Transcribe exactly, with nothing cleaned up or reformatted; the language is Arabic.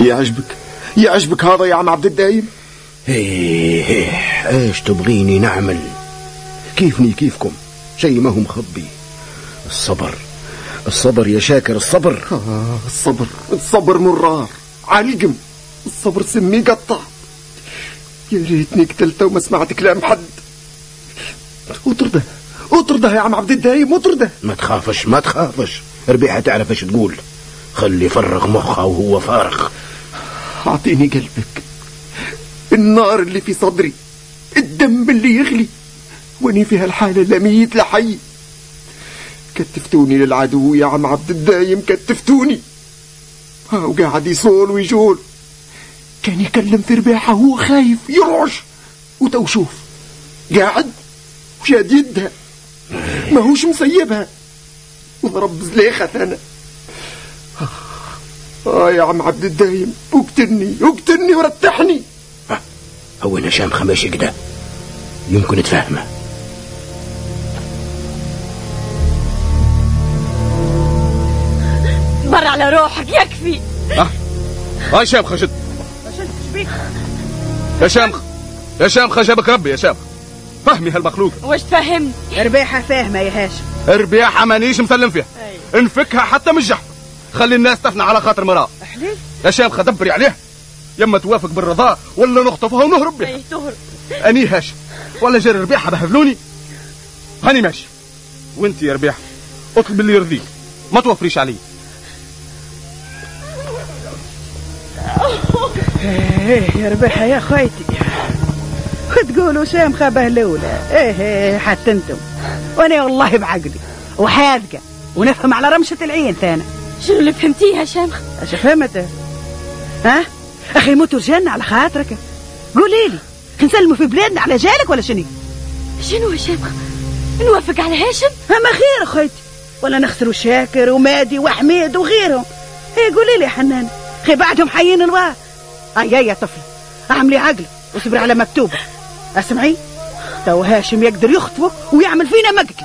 يعجبك يعجبك هذا يا عم عبد الدايم؟ ايه ايه ايش تبغيني نعمل؟ كيفني كيفكم، شيء ما هو مخبي. الصبر الصبر يا شاكر، الصبر. آه الصبر الصبر مرار علقم، الصبر سمي قطع. يا ريتني قتلته وما سمعت كلام حد. اطرده اطرده يا عم عبد الدايم، اطرده. ما تخافش ما تخافش، ربيعة تعرف ايش تقول. خلي يفرغ مخه وهو فارغ. اعطيني قلبك، النار اللي في صدري، الدم اللي يغلي، واني في هالحالة لا ميت لا حي. كتفتوني للعدو يا عم عبد الدايم، كتفتوني. ها وقاعد يصول ويجول، كان يكلم في ربيعة وهو خايف يرعش، وتو شوف قاعد وشاد يدها ما هوش مسيبها، وضرب زليخة انا. اه يا عم عبد الدايم، اقتلني اقتلني ورتحني. هو هشام خماشي كده يمكن تفهمه. مر على روحك يكفي. اه هاي شامخ خشد يا شامخ يا شامخ، جابك ربي يا شامخ. فهمي هالمخلوق. واش تفهمني؟ ربيحة فاهمة يا هاشم. ربيحة مانيش مسلم فيها. أي. انفكها حتى من الجحفة، خلي الناس تفنى على خاطر مراه. احليل يا شامخ دبري عليها، يما توافق بالرضا ولا نخطفها ونهرب بها. اي تهرب. اني هاشم ولا جري ربيحة بهذلوني. هاني ماشي، وانت يا ربيحة اطلب اللي يرضيك، ما توفريش علي. ايه يا ربيحة يا خايتي، تقولوا شامخة بهلولة. ايه ايه حتى انتم، وانا والله بعقلي وحاذقة ونفهم على رمشة العين ثانا. شنو اللي فهمتيها شامخة؟ اش فهمته؟ ها اخي موتوا رجالنا على خاطرك، قولي لي نسلموا في بلادنا على جالك ولا شنو؟ شنو يا شامخة؟ نوافق على هاشم؟ اما خير اخويتي، ولا نخسروا شاكر ومادي وحميد وغيرهم. ايه قولي لي يا حنان، خي بعدهم حيين الواه. اي يا طفله اعملي عقلك واصبري على مكتوبه. اسمعي، تو هاشم يقدر يخطبه ويعمل فينا مقتل،